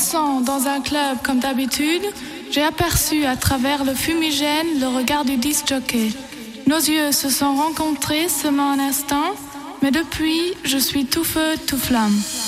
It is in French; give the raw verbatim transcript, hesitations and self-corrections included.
passant dans un club comme d'habitude, j'ai aperçu à travers le fumigène le regard du disc-jockey. Nos yeux se sont rencontrés seulement un instant, mais depuis, je suis tout feu, tout flamme.